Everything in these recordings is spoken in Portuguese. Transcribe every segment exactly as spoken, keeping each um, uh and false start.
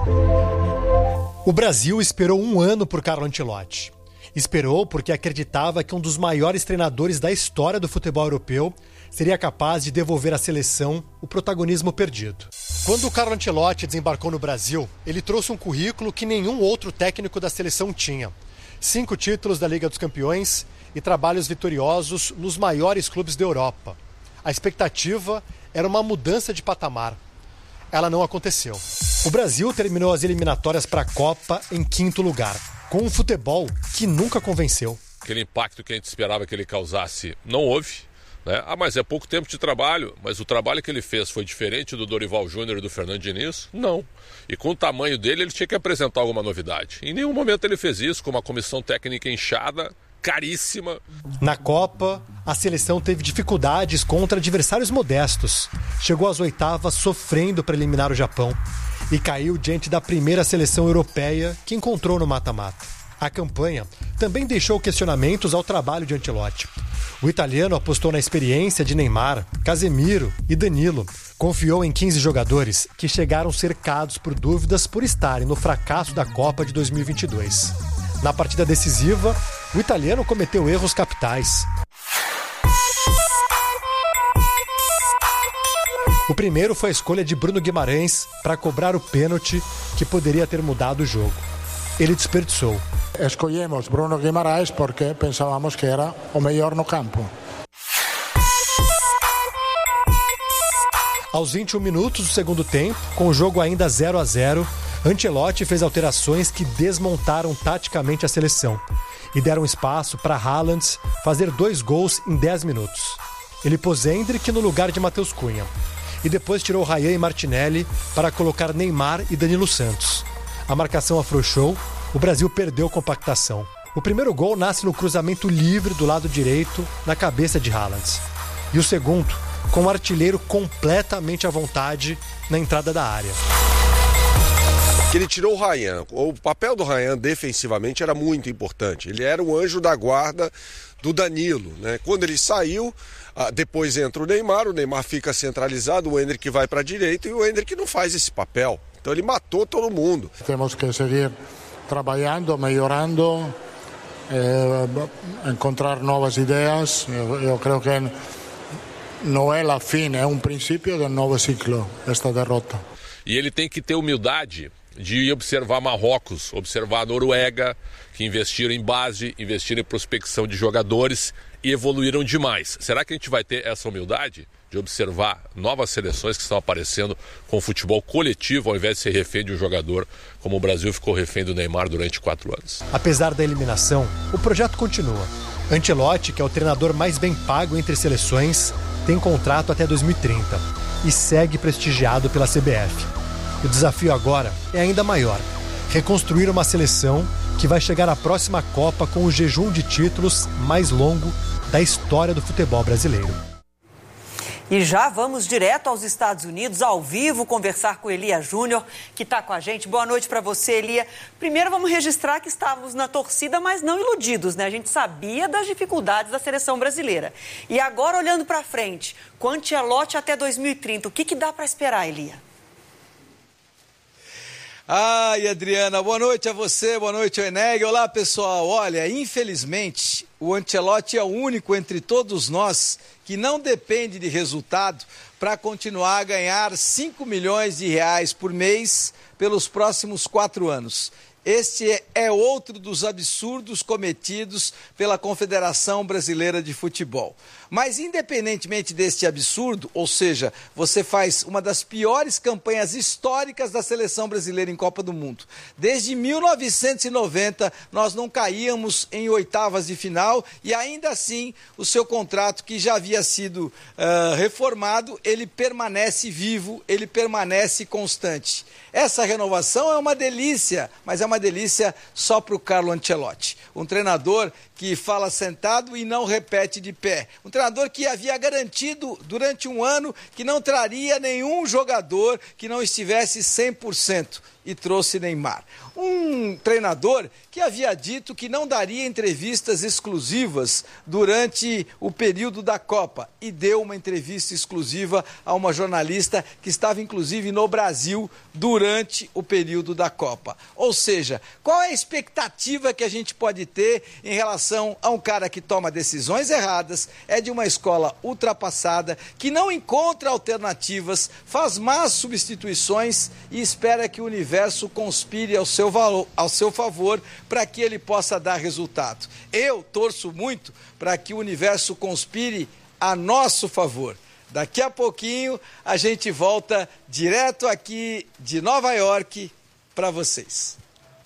O Brasil esperou um ano por Carlo Ancelotti. Esperou porque acreditava que um dos maiores treinadores da história do futebol europeu seria capaz de devolver à seleção o protagonismo perdido. Quando o Carlo Ancelotti desembarcou no Brasil, ele trouxe um currículo que nenhum outro técnico da seleção tinha. Cinco títulos da Liga dos Campeões e trabalhos vitoriosos nos maiores clubes da Europa. A expectativa era uma mudança de patamar. Ela não aconteceu. O Brasil terminou as eliminatórias para a Copa em quinto lugar, com um futebol que nunca convenceu. Aquele impacto que a gente esperava que ele causasse não houve, né? Ah, mas é pouco tempo de trabalho. Mas o trabalho que ele fez foi diferente do Dorival Júnior e do Fernando Diniz? Não. E com o tamanho dele, ele tinha que apresentar alguma novidade. Em nenhum momento ele fez isso, com uma comissão técnica inchada, caríssima. Na Copa, a seleção teve dificuldades contra adversários modestos. Chegou às oitavas sofrendo para eliminar o Japão e caiu diante da primeira seleção europeia que encontrou no mata-mata. A campanha também deixou questionamentos ao trabalho de Ancelotti. O italiano apostou na experiência de Neymar, Casemiro e Danilo. Confiou em quinze jogadores que chegaram cercados por dúvidas por estarem no fracasso da Copa de dois mil e vinte e dois. Na partida decisiva, o italiano cometeu erros capitais. O primeiro foi a escolha de Bruno Guimarães para cobrar o pênalti que poderia ter mudado o jogo. Ele desperdiçou. Escolhemos Bruno Guimarães porque pensávamos que era o melhor no campo. Aos vinte e um minutos do segundo tempo, com o jogo ainda zero a zero, Ancelotti fez alterações que desmontaram taticamente a seleção e deram espaço para Haaland fazer dois gols em dez minutos. Ele pôs Endrick no lugar de Matheus Cunha e depois tirou Ryan e Martinelli para colocar Neymar e Danilo Santos. A marcação afrouxou, o Brasil perdeu compactação. O primeiro gol nasce no cruzamento livre do lado direito, na cabeça de Haaland. E o segundo, com o artilheiro completamente à vontade na entrada da área. Que ele tirou o Ryan. O papel do Ryan defensivamente era muito importante. Ele era o anjo da guarda do Danilo, né? Quando ele saiu, depois entra o Neymar, o Neymar fica centralizado, o Endrick vai para a direita e o Endrick não faz esse papel. Então ele matou todo mundo. Temos que seguir trabalhando, melhorando, eh, encontrar novas ideias. Eu, eu creio que não é a fim, é um princípio de um novo ciclo, esta derrota. E ele tem que ter humildade de observar Marrocos, observar a Noruega, que investiram em base, investiram em prospecção de jogadores e evoluíram demais. Será que a gente vai ter essa humildade de observar novas seleções que estão aparecendo com futebol coletivo ao invés de ser refém de um jogador, como o Brasil ficou refém do Neymar durante quatro anos? Apesar da eliminação, o projeto continua. Ancelotti, que é o treinador mais bem pago entre seleções, tem contrato até dois mil e trinta e segue prestigiado pela C B F. O desafio agora é ainda maior: reconstruir uma seleção que vai chegar à próxima Copa com o jejum de títulos mais longo da história do futebol brasileiro. E já vamos direto aos Estados Unidos, ao vivo, conversar com Elia Júnior, que está com a gente. Boa noite para você, Elia. Primeiro vamos registrar que estávamos na torcida, mas não iludidos, né? A gente sabia das dificuldades da seleção brasileira. E agora, olhando para frente, com Ancelotti até dois mil e trinta, o que, que dá para esperar, Elia? Ai, Adriana, boa noite a você, boa noite ao Eneg. Olá, pessoal. Olha, infelizmente, o Ancelotti é o único entre todos nós que não depende de resultado para continuar a ganhar cinco milhões de reais por mês pelos próximos quatro anos. Este é outro dos absurdos cometidos pela Confederação Brasileira de Futebol. Mas independentemente deste absurdo, ou seja, você faz uma das piores campanhas históricas da seleção brasileira em Copa do Mundo. Desde mil novecentos e noventa, nós não caíamos em oitavas de final e ainda assim o seu contrato, que já havia sido uh, reformado, ele permanece vivo, ele permanece constante. Essa renovação é uma delícia, mas é uma delícia só para o Carlo Ancelotti. Um treinador que fala sentado e não repete de pé. Um treinador que havia garantido durante um ano que não traria nenhum jogador que não estivesse cem por cento. e trouxe Neymar. Um treinador que havia dito que não daria entrevistas exclusivas durante o período da Copa e deu uma entrevista exclusiva a uma jornalista que estava inclusive no Brasil durante o período da Copa. Ou seja, qual é a expectativa que a gente pode ter em relação a um cara que toma decisões erradas, é de uma escola ultrapassada, que não encontra alternativas, faz más substituições e espera que o universo conspire ao seu, valor, ao seu favor para que ele possa dar resultado. Eu torço muito para que o universo conspire a nosso favor. Daqui a pouquinho a gente volta direto aqui de Nova York para vocês.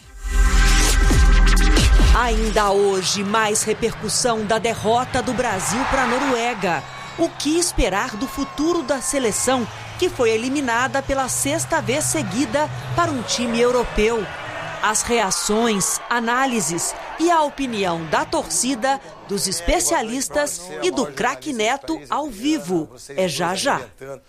Ainda hoje, mais repercussão da derrota do Brasil para a Noruega. O que esperar do futuro da seleção, que foi eliminada pela sexta vez seguida para um time europeu? As reações, análises e a opinião da torcida, dos especialistas e do craque Neto ao vivo. É já já.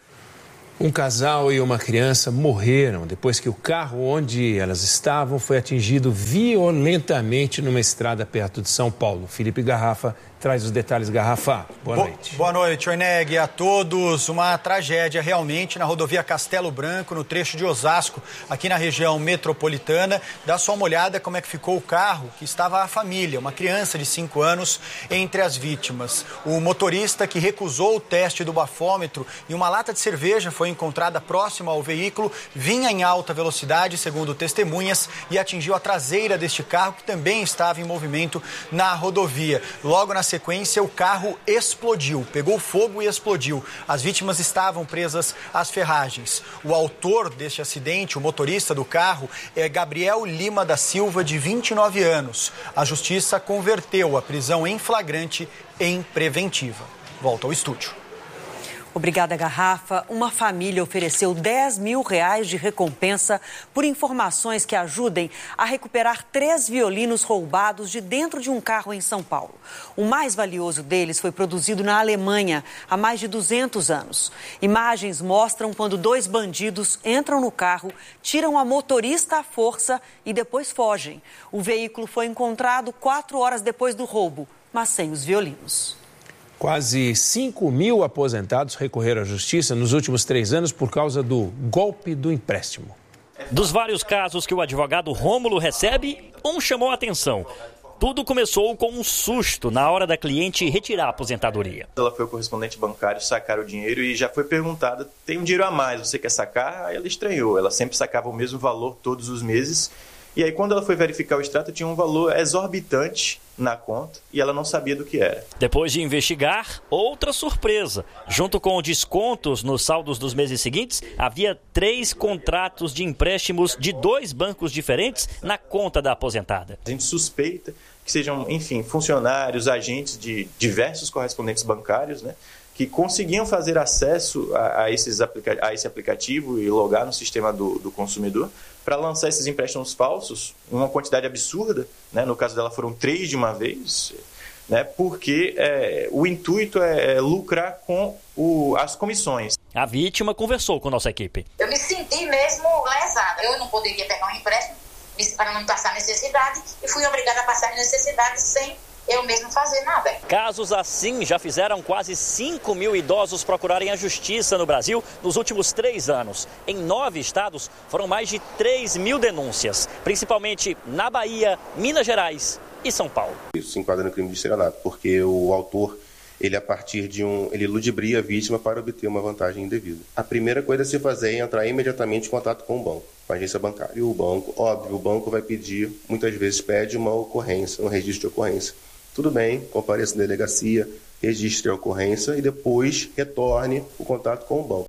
Um casal e uma criança morreram depois que o carro onde elas estavam foi atingido violentamente numa estrada perto de São Paulo. Felipe Garrafa traz os detalhes. Garrafa, boa Bo noite. Boa noite, Oineg, a todos. Uma tragédia realmente na rodovia Castelo Branco, no trecho de Osasco, aqui na região metropolitana. Dá só uma olhada como é que ficou o carro, que estava a família, uma criança de cinco anos, entre as vítimas. O motorista que recusou o teste do bafômetro e uma lata de cerveja foi encontrada próxima ao veículo, vinha em alta velocidade, segundo testemunhas, e atingiu a traseira deste carro, que também estava em movimento na rodovia. Logo na sequência, o carro explodiu, pegou fogo e explodiu. As vítimas estavam presas às ferragens. O autor deste acidente, o motorista do carro, é Gabriel Lima da Silva, de vinte e nove anos. A justiça converteu a prisão em flagrante em preventiva. Volta ao estúdio. Obrigada, Garrafa. Uma família ofereceu dez mil reais de recompensa por informações que ajudem a recuperar três violinos roubados de dentro de um carro em São Paulo. O mais valioso deles foi produzido na Alemanha há mais de duzentos anos. Imagens mostram quando dois bandidos entram no carro, tiram a motorista à força e depois fogem. O veículo foi encontrado quatro horas depois do roubo, mas sem os violinos. Quase cinco mil aposentados recorreram à justiça nos últimos três anos por causa do golpe do empréstimo. Dos vários casos que o advogado Rômulo recebe, um chamou a atenção. Tudo começou com um susto na hora da cliente retirar a aposentadoria. Ela foi ao correspondente bancário sacar o dinheiro e já foi perguntada, tem um dinheiro a mais, você quer sacar? Aí ela estranhou, ela sempre sacava o mesmo valor todos os meses. E aí quando ela foi verificar o extrato, tinha um valor exorbitante na conta e ela não sabia do que era. Depois de investigar, outra surpresa. Junto com descontos nos saldos dos meses seguintes, havia três contratos de empréstimos de dois bancos diferentes na conta da aposentada. A gente suspeita que sejam, enfim, funcionários, agentes de diversos correspondentes bancários, né, que conseguiam fazer acesso a, a, esses aplica- a esse aplicativo e logar no sistema do, do consumidor para lançar esses empréstimos falsos, uma quantidade absurda, né? No caso dela foram três de uma vez, né? Porque é, o intuito é, é lucrar com o, as comissões. A vítima conversou com a nossa equipe. Eu me senti mesmo lesada. Eu não poderia pegar um empréstimo para não passar necessidade e fui obrigada a passar necessidade sem eu mesmo fazer nada. Casos assim já fizeram quase cinco mil idosos procurarem a justiça no Brasil nos últimos três anos. Em nove estados foram mais de três mil denúncias, principalmente na Bahia, Minas Gerais e São Paulo. Isso se enquadra no crime de estelionato, porque o autor, ele a partir de um, ele ludibria a vítima para obter uma vantagem indevida. A primeira coisa a se fazer é entrar imediatamente em contato com o banco, com a agência bancária. E o banco, óbvio, o banco vai pedir, muitas vezes pede uma ocorrência, um registro de ocorrência. Tudo bem, compareça na delegacia, registre a ocorrência e depois retorne o contato com o banco.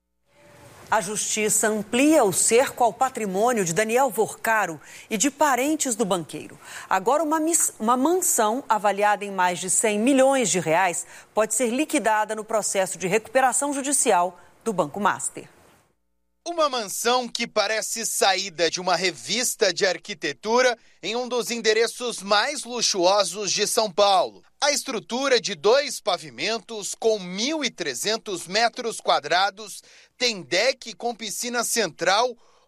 A Justiça amplia o cerco ao patrimônio de Daniel Vorcaro e de parentes do banqueiro. Agora, uma, uma mansão avaliada em mais de cem milhões de reais pode ser liquidada no processo de recuperação judicial do Banco Master. Uma mansão que parece saída de uma revista de arquitetura em um dos endereços mais luxuosos de São Paulo. A estrutura de dois pavimentos com mil e trezentos metros quadrados tem deck com piscina central,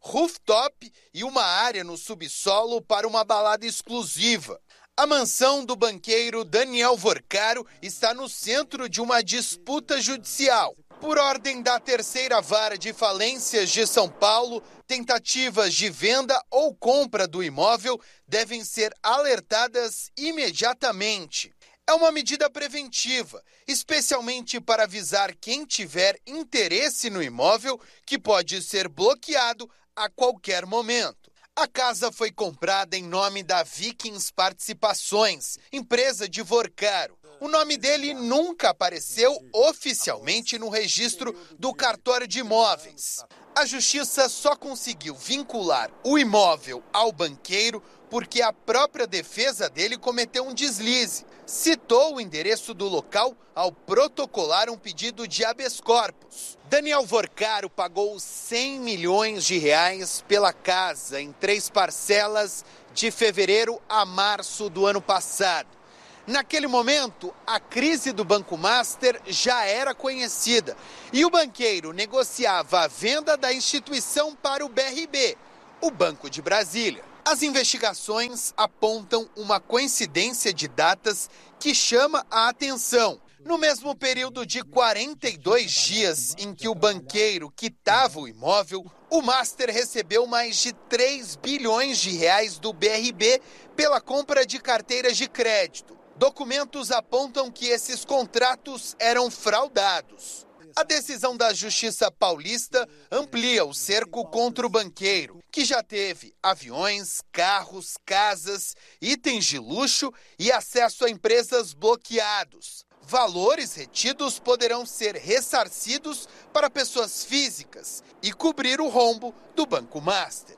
rooftop e uma área no subsolo para uma balada exclusiva. A mansão do banqueiro Daniel Vorcaro está no centro de uma disputa judicial. Por ordem da terceira vara de falências de São Paulo, tentativas de venda ou compra do imóvel devem ser alertadas imediatamente. É uma medida preventiva, especialmente para avisar quem tiver interesse no imóvel, que pode ser bloqueado a qualquer momento. A casa foi comprada em nome da Vikings Participações, empresa de Vorcaro. O nome dele nunca apareceu oficialmente no registro do cartório de imóveis. A justiça só conseguiu vincular o imóvel ao banqueiro porque a própria defesa dele cometeu um deslize. Citou o endereço do local ao protocolar um pedido de habeas corpus. Daniel Vorcaro pagou cem milhões de reais pela casa em três parcelas de fevereiro a março do ano passado. Naquele momento, a crise do Banco Master já era conhecida e o banqueiro negociava a venda da instituição para o B R B, o Banco de Brasília. As investigações apontam uma coincidência de datas que chama a atenção. No mesmo período de quarenta e dois dias em que o banqueiro quitava o imóvel, o Master recebeu mais de três bilhões de reais do B R B pela compra de carteiras de crédito. Documentos apontam que esses contratos eram fraudados. A decisão da Justiça Paulista amplia o cerco contra o banqueiro, que já teve aviões, carros, casas, itens de luxo e acesso a empresas bloqueados. Valores retidos poderão ser ressarcidos para pessoas físicas e cobrir o rombo do Banco Master.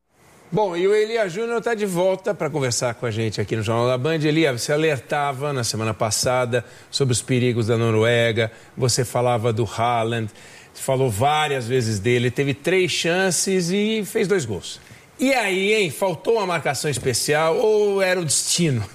Bom, e o Elia Júnior está de volta para conversar com a gente aqui no Jornal da Band. Elia, você alertava na semana passada sobre os perigos da Noruega, você falava do Haaland, falou várias vezes dele, teve três chances e fez dois gols. E aí, hein? Faltou uma marcação especial ou era o destino?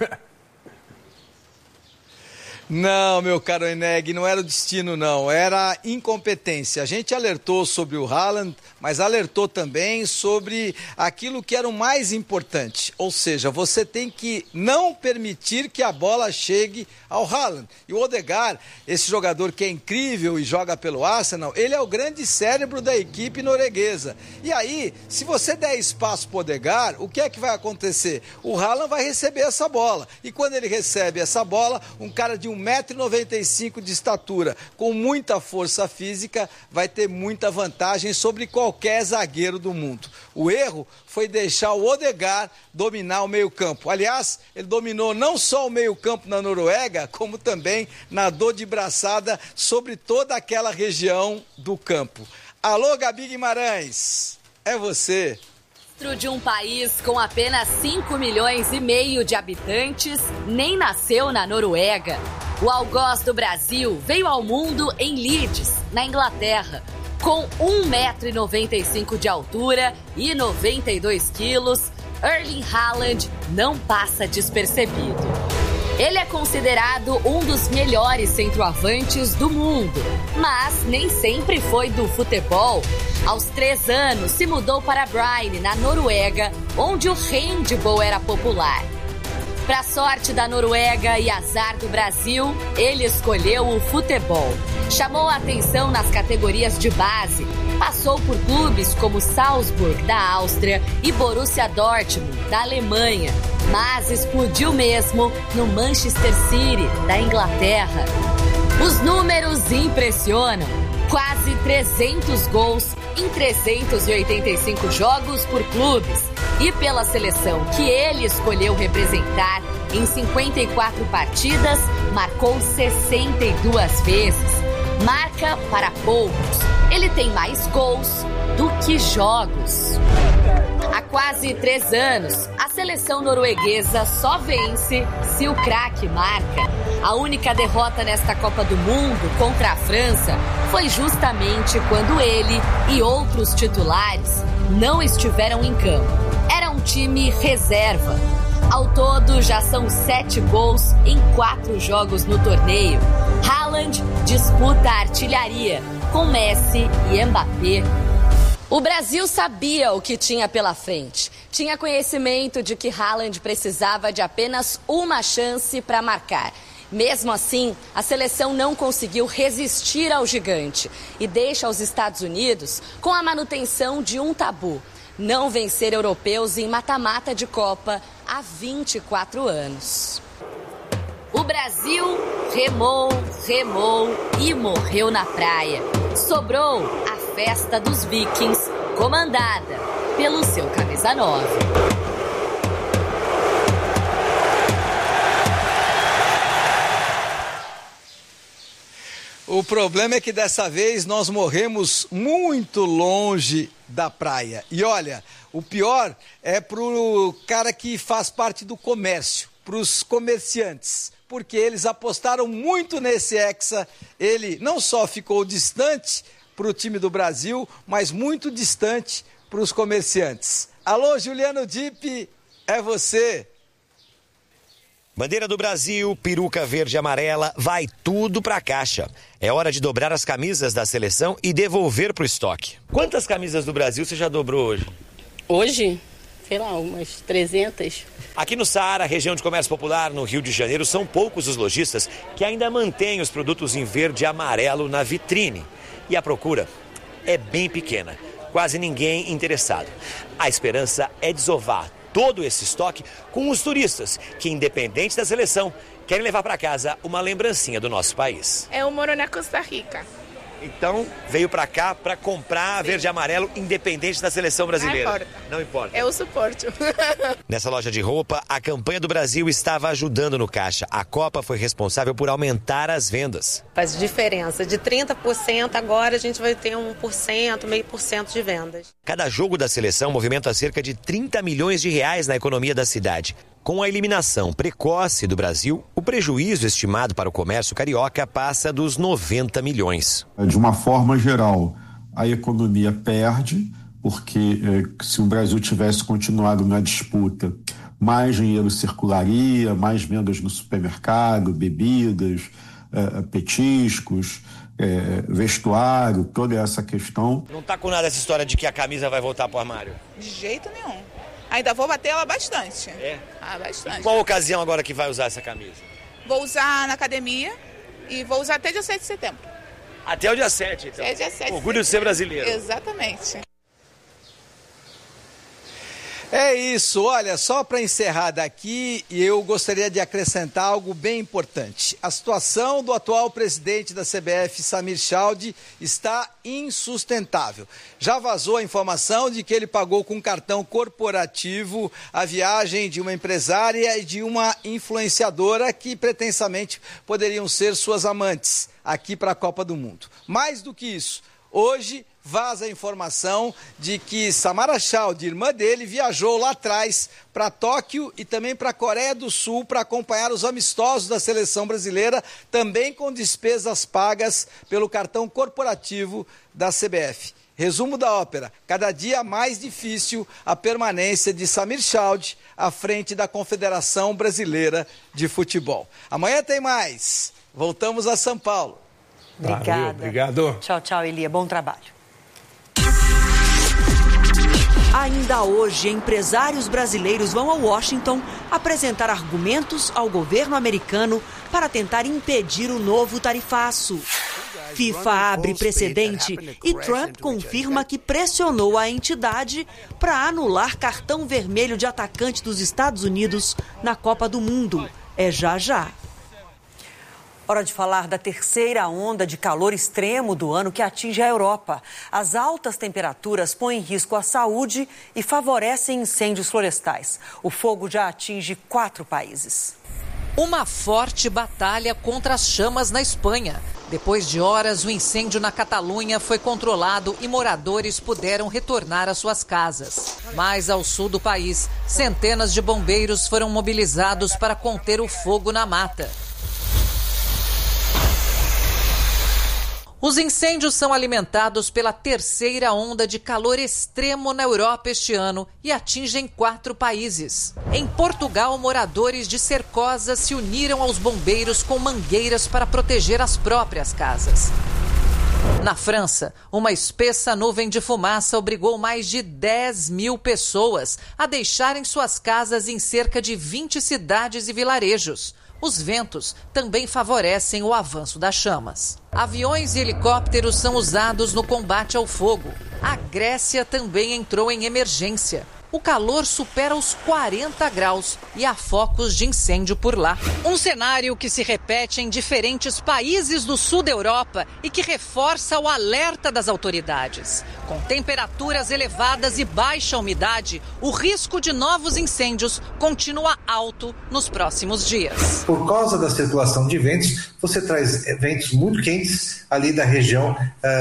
Não, meu caro Eneg, não era o destino não, era incompetência. A gente alertou sobre o Haaland, mas alertou também sobre aquilo que era o mais importante. Ou seja, você tem que não permitir que a bola chegue ao Haaland. E o Odegaard, esse jogador que é incrível e joga pelo Arsenal, ele é o grande cérebro da equipe norueguesa. E aí, se você der espaço para o Odegaard, o que é que vai acontecer? O Haaland vai receber essa bola. E quando ele recebe essa bola, um cara de um um metro e noventa e cinco de estatura, com muita força física, vai ter muita vantagem sobre qualquer zagueiro do mundo. O erro foi deixar o Odegaard dominar o meio-campo. Aliás, ele dominou não só o meio-campo na Noruega, como também nadou de braçada sobre toda aquela região do campo. Alô, Gabi Guimarães, é você. Dentro de um país com apenas cinco milhões e meio de habitantes, nem nasceu na Noruega. O algoz do Brasil veio ao mundo em Leeds, na Inglaterra. Com um metro e noventa e cinco de altura e noventa e dois quilos, Erling Haaland não passa despercebido. Ele é considerado um dos melhores centroavantes do mundo, mas nem sempre foi do futebol. Aos três anos, se mudou para Bryne, na Noruega, onde o handball era popular. Para sorte da Noruega e azar do Brasil, ele escolheu o futebol. Chamou a atenção nas categorias de base. Passou por clubes como Salzburg, da Áustria, e Borussia Dortmund, da Alemanha. Mas explodiu mesmo no Manchester City, da Inglaterra. Os números impressionam. Quase trezentos gols em trezentos e oitenta e cinco jogos por clubes. E pela seleção que ele escolheu representar, em cinquenta e quatro partidas, marcou sessenta e duas vezes. Marca para poucos. Ele tem mais gols do que jogos. Há quase três anos, a seleção norueguesa só vence se o craque marca. A única derrota nesta Copa do Mundo contra a França foi justamente quando ele e outros titulares não estiveram em campo. Era um time reserva. Ao todo, já são sete gols em quatro jogos no torneio. Haaland disputa a artilharia com Messi e Mbappé. O Brasil sabia o que tinha pela frente. Tinha conhecimento de que Haaland precisava de apenas uma chance para marcar. Mesmo assim, a seleção não conseguiu resistir ao gigante e deixa os Estados Unidos com a manutenção de um tabu: não vencer europeus em mata-mata de Copa há vinte e quatro anos. O Brasil remou, remou e morreu na praia. Sobrou a festa dos Vikings, comandada pelo seu camisa nove. O problema é que dessa vez nós morremos muito longe da praia. E olha, o pior é pro cara que faz parte do comércio, pros comerciantes, porque eles apostaram muito nesse Hexa. Ele não só ficou distante para o time do Brasil, mas muito distante para os comerciantes. Alô, Juliano Dipp, é você. Bandeira do Brasil, peruca verde e amarela, vai tudo para a caixa. É hora de dobrar as camisas da seleção e devolver para o estoque. Quantas camisas do Brasil você já dobrou hoje? Hoje? Sei lá, umas trezentas. Aqui no Saara, região de comércio popular, no Rio de Janeiro, são poucos os lojistas que ainda mantêm os produtos em verde e amarelo na vitrine. E a procura é bem pequena, quase ninguém interessado. A esperança é desovar todo esse estoque com os turistas que, independente da seleção, querem levar para casa uma lembrancinha do nosso país. Eu moro na Costa Rica. Então, veio para cá para comprar verde e amarelo, independente da seleção brasileira. Não importa. Não importa. Eu suporto. Nessa loja de roupa, a campanha do Brasil estava ajudando no caixa. A Copa foi responsável por aumentar as vendas. Faz diferença. De trinta por cento, agora a gente vai ter um por cento, meio por cento de vendas. Cada jogo da seleção movimenta cerca de trinta milhões de reais na economia da cidade. Com a eliminação precoce do Brasil, o prejuízo estimado para o comércio carioca passa dos noventa milhões. De uma forma geral, a economia perde, porque eh, se o Brasil tivesse continuado na disputa, mais dinheiro circularia, mais vendas no supermercado, bebidas, eh, petiscos, eh, vestuário, toda essa questão. Não está com nada essa história de que a camisa vai voltar para o armário? De jeito nenhum. Ainda vou bater ela bastante. É? Ah, bastante. Em qual ocasião agora que vai usar essa camisa? Vou usar na academia e vou usar até dia sete de setembro. Até o dia sete, então? É dia sete. Orgulho de ser brasileiro. Exatamente. É isso, olha, só para encerrar daqui, eu gostaria de acrescentar algo bem importante. A situação do atual presidente da C B F, Samir Chaldie, está insustentável. Já vazou a informação de que ele pagou com cartão corporativo a viagem de uma empresária e de uma influenciadora que pretensamente poderiam ser suas amantes aqui para a Copa do Mundo. Mais do que isso, hoje vaza a informação de que Samara Chaldie, irmã dele, viajou lá atrás para Tóquio e também para a Coreia do Sul para acompanhar os amistosos da seleção brasileira, também com despesas pagas pelo cartão corporativo da C B F. Resumo da ópera: cada dia mais difícil a permanência de Samir Chaldie à frente da Confederação Brasileira de Futebol. Amanhã tem mais. Voltamos a São Paulo. Obrigada. Valeu, obrigado. Tchau, tchau, Elia. Bom trabalho. Ainda hoje, empresários brasileiros vão a Washington apresentar argumentos ao governo americano para tentar impedir o novo tarifaço. FIFA abre precedente e Trump confirma que pressionou a entidade para anular cartão vermelho de atacante dos Estados Unidos na Copa do Mundo. É já já. Hora de falar da terceira onda de calor extremo do ano que atinge a Europa. As altas temperaturas põem em risco a saúde e favorecem incêndios florestais. O fogo já atinge quatro países. Uma forte batalha contra as chamas na Espanha. Depois de horas, o incêndio na Catalunha foi controlado e moradores puderam retornar às suas casas. Mais ao sul do país, centenas de bombeiros foram mobilizados para conter o fogo na mata. Os incêndios são alimentados pela terceira onda de calor extremo na Europa este ano e atingem quatro países. Em Portugal, moradores de Cercosa se uniram aos bombeiros com mangueiras para proteger as próprias casas. Na França, uma espessa nuvem de fumaça obrigou mais de dez mil pessoas a deixarem suas casas em cerca de vinte cidades e vilarejos. Os ventos também favorecem o avanço das chamas. Aviões e helicópteros são usados no combate ao fogo. A Grécia também entrou em emergência. O calor supera os quarenta graus e há focos de incêndio por lá. Um cenário que se repete em diferentes países do sul da Europa e que reforça o alerta das autoridades. Com temperaturas elevadas e baixa umidade, o risco de novos incêndios continua alto nos próximos dias. Por causa da circulação de ventos, você traz ventos muito quentes ali da região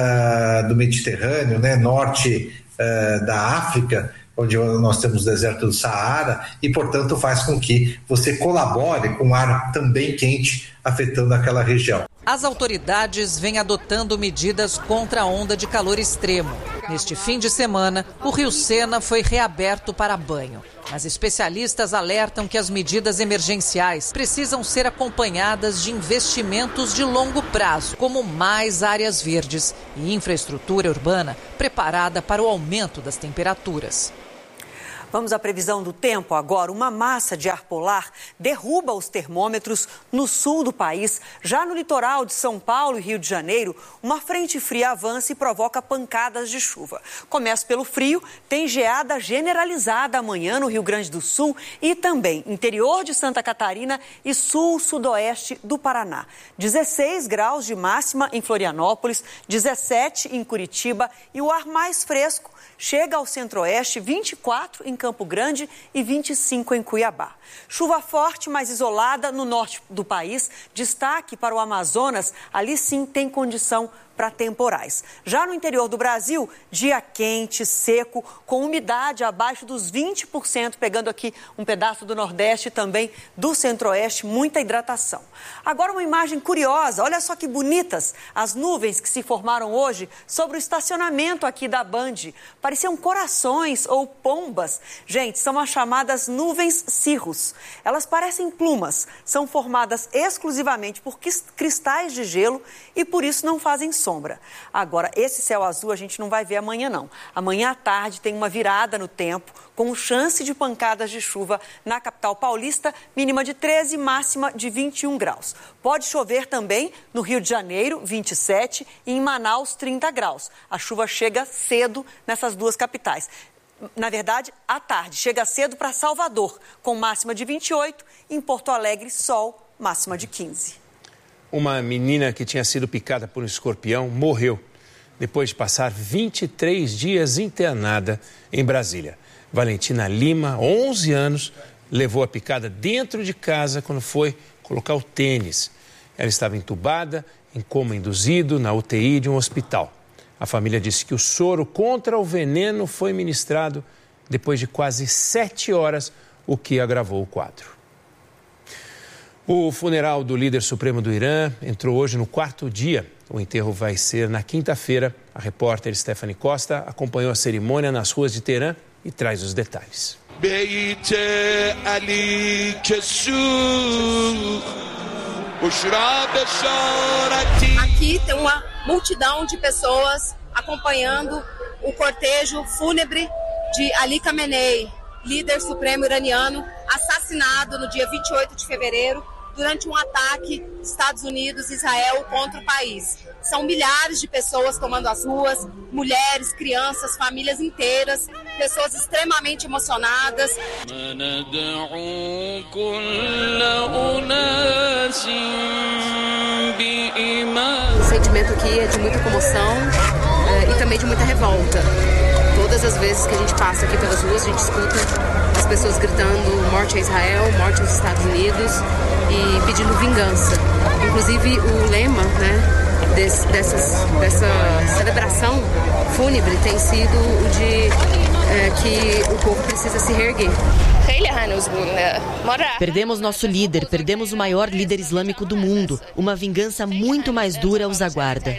uh, do Mediterrâneo, né, norte uh, da África, onde nós temos o deserto do Saara, e, portanto, faz com que você colabore com ar também quente afetando aquela região. As autoridades vêm adotando medidas contra a onda de calor extremo. Neste fim de semana, o Rio Sena foi reaberto para banho. Mas especialistas alertam que as medidas emergenciais precisam ser acompanhadas de investimentos de longo prazo, como mais áreas verdes e infraestrutura urbana preparada para o aumento das temperaturas. Vamos à previsão do tempo agora. Uma massa de ar polar derruba os termômetros no sul do país. Já no litoral de São Paulo e Rio de Janeiro, uma frente fria avança e provoca pancadas de chuva. Começa pelo frio, tem geada generalizada amanhã no Rio Grande do Sul e também interior de Santa Catarina e sul-sudoeste do Paraná. dezesseis graus de máxima em Florianópolis, dezessete em Curitiba e o ar mais fresco chega ao centro-oeste, vinte e quatro em Campo Grande e vinte e cinco em Cuiabá. Chuva forte, mas isolada no norte do país. Destaque para o Amazonas, ali sim tem condição para temporais. Já no interior do Brasil, dia quente, seco, com umidade abaixo dos vinte por cento, pegando aqui um pedaço do Nordeste e também do Centro-Oeste, muita hidratação. Agora uma imagem curiosa, olha só que bonitas as nuvens que se formaram hoje sobre o estacionamento aqui da Band. Pareciam corações ou pombas. Gente, são as chamadas nuvens cirrus. Elas parecem plumas, são formadas exclusivamente por cristais de gelo e por isso não fazem sombra. Sombra. Agora, esse céu azul a gente não vai ver amanhã, não. Amanhã à tarde tem uma virada no tempo, com chance de pancadas de chuva na capital paulista, mínima de treze, máxima de vinte e um graus. Pode chover também no Rio de Janeiro, vinte e sete, e em Manaus, trinta graus. A chuva chega cedo nessas duas capitais. Na verdade, à tarde, chega cedo para Salvador, com máxima de vinte e oito, e em Porto Alegre, sol, máxima de quinze. Uma menina que tinha sido picada por um escorpião morreu depois de passar vinte e três dias internada em Brasília. Valentina Lima, onze anos, levou a picada dentro de casa quando foi colocar o tênis. Ela estava entubada, em coma induzido, na U T I de um hospital. A família disse que o soro contra o veneno foi ministrado depois de quase sete horas, o que agravou o quadro. O funeral do líder supremo do Irã entrou hoje no quarto dia. O enterro vai ser na quinta-feira. A repórter Stephanie Costa acompanhou a cerimônia nas ruas de Teherã e traz os detalhes. Aqui tem uma multidão de pessoas acompanhando o cortejo fúnebre de Ali Khamenei, líder supremo iraniano, assassinado no dia vinte e oito de fevereiro, durante um ataque Estados Unidos e Israel contra o país. São milhares de pessoas tomando as ruas, mulheres, crianças, famílias inteiras, pessoas extremamente emocionadas. O sentimento aqui é de muita comoção é, e também de muita revolta. Todas as vezes que a gente passa aqui pelas ruas, a gente escuta as pessoas gritando morte a Israel, morte aos Estados Unidos e pedindo vingança. Inclusive o lema, né, desse, dessas, dessa celebração fúnebre tem sido o de é, que o povo precisa se reerguer. Perdemos nosso líder, perdemos o maior líder islâmico do mundo. Uma vingança muito mais dura os aguarda.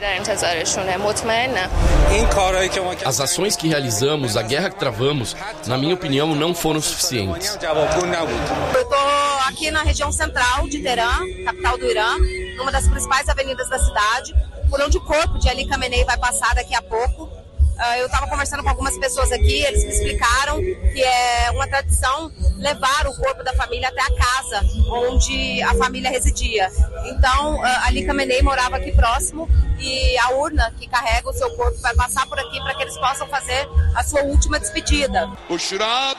As ações que realizamos, a guerra que travamos, na minha opinião, não foram suficientes. Eu estou aqui na região central de Teherã, capital do Irã, numa das principais avenidas da cidade, por onde o corpo de Ali Khamenei vai passar daqui a pouco. Eu estava conversando com algumas pessoas aqui, eles me explicaram que é uma tradição levar o corpo da família até a casa onde a família residia. Então, Ali Khamenei morava aqui próximo e a urna que carrega o seu corpo vai passar por aqui para que eles possam fazer a sua última despedida. O Shurab